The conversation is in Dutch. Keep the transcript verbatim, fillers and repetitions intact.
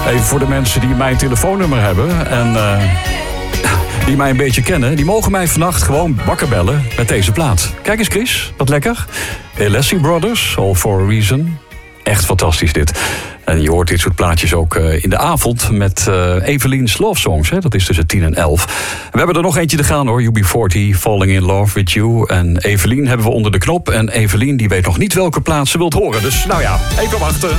Even voor de mensen die mijn telefoonnummer hebben en uh, die mij een beetje kennen, die mogen mij vannacht gewoon wakker bellen met deze plaat. Kijk eens Chris, wat lekker. Alessi Brothers, All for a Reason. Echt fantastisch dit. En je hoort dit soort plaatjes ook uh, in de avond met uh, Eveline's Love Songs. Hè? Dat is tussen tien en elf. We hebben er nog eentje te gaan hoor. U B forty, Falling in Love with You. En Eveline hebben we onder de knop. En Eveline die weet nog niet welke plaat ze wilt horen. Dus nou ja, even wachten.